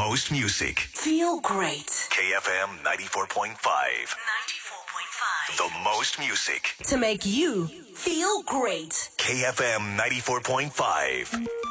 most music. Feel great. KFM 94.5. 94.5. The most music. To make you feel great. KFM 94.5.